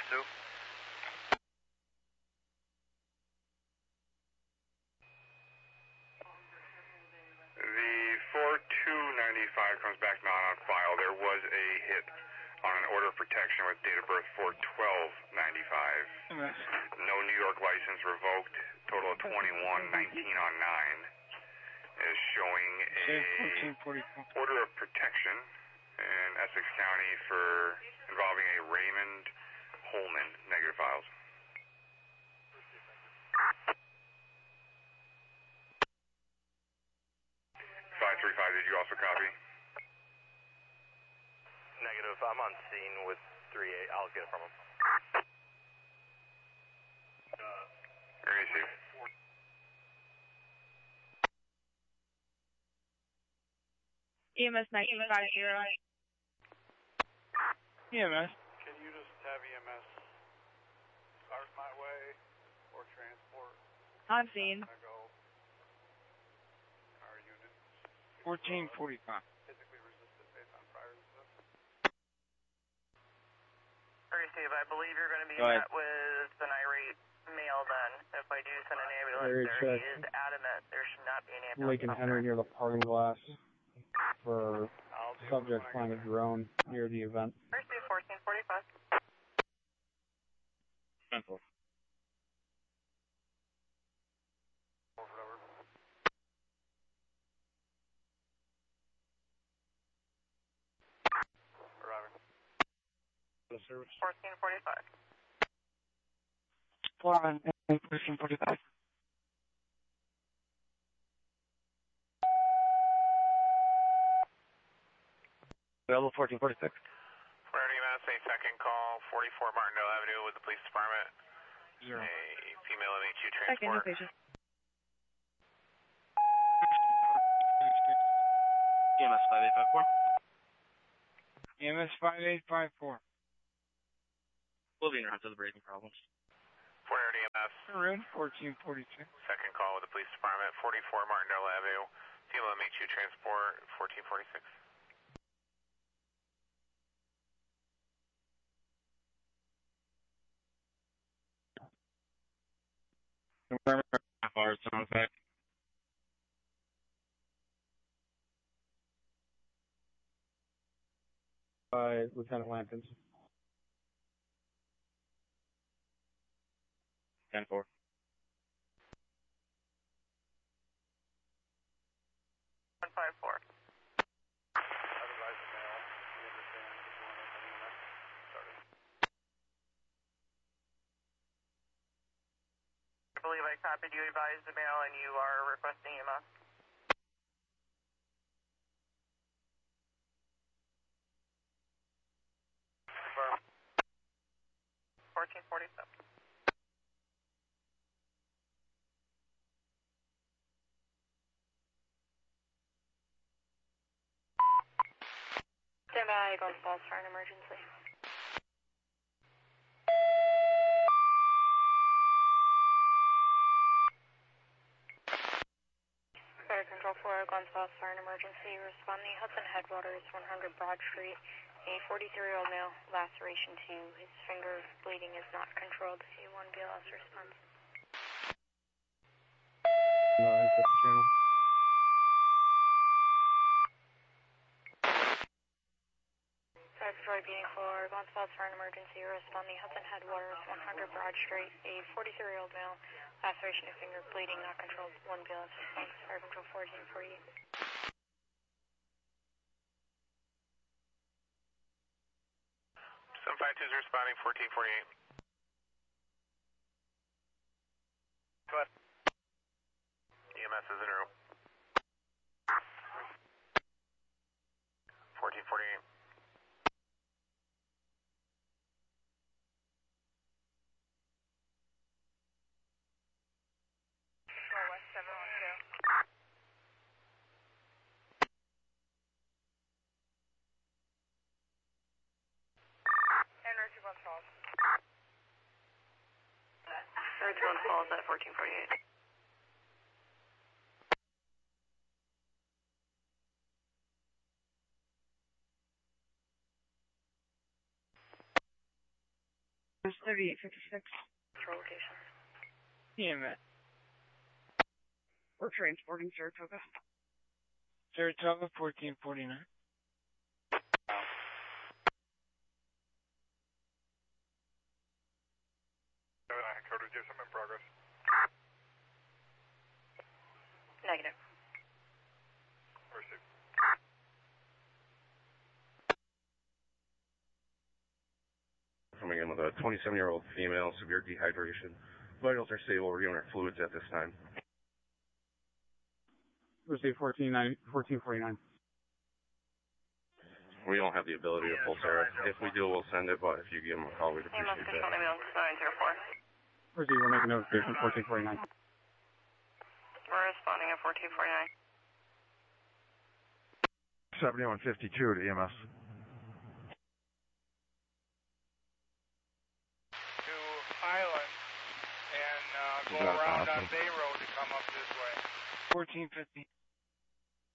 2. The 4295 comes back not on file. There was a hit on an order of protection with date of birth 41295. No New York license revoked. Total of 21, 19 on 9. Is showing a order of protection in Essex County for involving a Raymond Holman. Negative files. 535, did you also copy? Negative, I'm on scene with 3-8. I'll get it from him. Receive. EMS 1950. EMS. Can you just have EMS start my way or transport? On scene. I'm gonna go. Our unit. 1445. Physically resistant based on prior resistance. Receive, I believe you're going to be Go ahead. met with an irate male then. If I do send an ambulance Very there, he check. is adamant there should not be an ambulance. Lincoln out Henry there. near the parking glass for I'll deal subject with it flying when a I get drone near the event. Receive 1445. Central. there. Over. Arriving. The service. 1445. 1445. Available 1446. Priority EMS, a second call, 44 Martindale Avenue with the police department. 0. A female MHU Second, no transport. patient. EMS 5854. EMS 5854. We'll be in around to the breathing problems. Priority EMS, Maroon 1442. second call with the police department, 44 Martindale Avenue. Female MHU transport, 1446. Half hour sound effect. By Lieutenant Lampkins. 10-4. 154. I've advised the male. We understand the point of the unit. Started. I believe I copied you, advised the male, and you are requesting EMS. Confirm. 1447. Stand by, Golden Falls for an emergency. Fire Control 4, Glens Falls for an emergency. Respond the Hudson Headwaters, 100 Broad Street. A 43-year-old male, laceration to his finger, bleeding is not controlled. A1 BLS response. Channel. Fire Control beating for Glens Falls for an emergency. Respond the Hudson Headwaters, 100 Broad Street. A 43-year-old male, laceration to finger, bleeding not controlled. 1 BLS response. Fire Control 1448. 752 is responding, 1448. Go ahead. EMS is en route. 1448. West 712. Henry 21 Falls. Henry 21 Falls at 1448. 3856. Control location. EMS. We're transporting Saratoga. Saratoga 1449. Code GSM in progress. Negative. Received. Coming in with a 27-year-old female, severe dehydration. Vitals are stable. We're giving her fluids at this time. Receive 1449. We don't have the ability to pull Sarah. If we do, we'll send it, but if you give them a call, we'd EMS appreciate control that. ambulance 904. Receive, we'll make a notification, 1449. We're responding at 1449. 7152 to EMS. To Island and go around on Bay Road to come up this way. 1450.